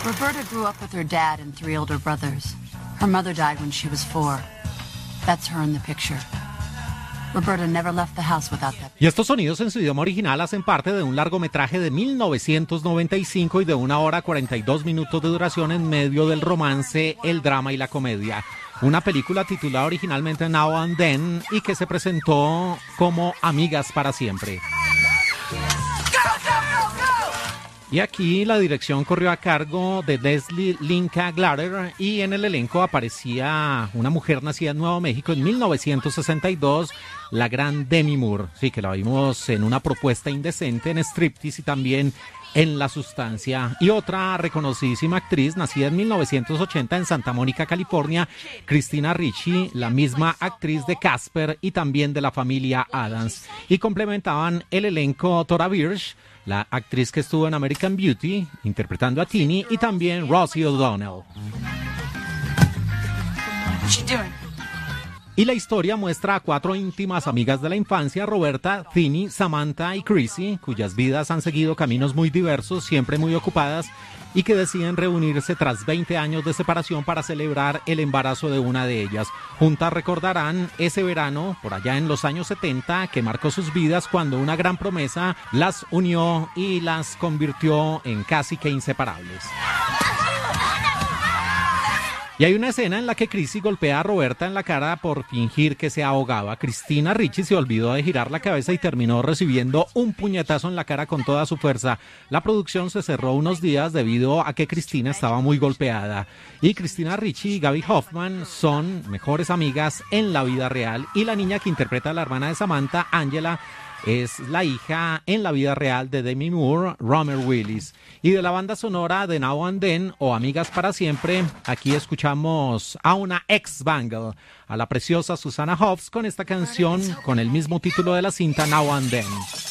Roberta grew up with her dad and 3 older brothers. Her mother died when she was 4. That's her in the picture. Roberta never left the house without that. Y estos sonidos en su idioma original hacen parte de un largometraje de 1995 y de 1 hora 42 minutos de duración en medio del romance, el drama y la comedia. Una película titulada originalmente Now and Then y que se presentó como Amigas para Siempre. Y aquí la dirección corrió a cargo de Leslie Linka Glatter y en el elenco aparecía una mujer nacida en Nuevo México en 1962, la gran Demi Moore. Sí, que la vimos en Una propuesta indecente, en Striptease y también en La sustancia. Y otra reconocidísima actriz nacida en 1980 en Santa Mónica, California, Christina Ricci, la misma actriz de Casper y también de la familia Addams. Y complementaban el elenco Thora Birch, la actriz que estuvo en American Beauty, interpretando a Teenie, y también Rosie O'Donnell. Y la historia muestra a 4 íntimas amigas de la infancia, Roberta, Teenie, Samantha y Chrissy, cuyas vidas han seguido caminos muy diversos, siempre muy ocupadas, y que deciden reunirse tras 20 años de separación para celebrar el embarazo de una de ellas. Juntas recordarán ese verano, por allá en los años 70, que marcó sus vidas cuando una gran promesa las unió y las convirtió en casi que inseparables. Y hay una escena en la que Chrissy golpea a Roberta en la cara por fingir que se ahogaba. Christina Ricci se olvidó de girar la cabeza y terminó recibiendo un puñetazo en la cara con toda su fuerza. La producción se cerró unos días debido a que Christina estaba muy golpeada. Y Christina Ricci y Gaby Hoffman son mejores amigas en la vida real. Y la niña que interpreta a la hermana de Samantha, Angela, es la hija en la vida real de Demi Moore, Romer Willis. Y de la banda sonora de Now and Then o Amigas para Siempre, aquí escuchamos a una ex-Bangle, a la preciosa Susanna Hoffs, con esta canción con el mismo título de la cinta, Now and Then.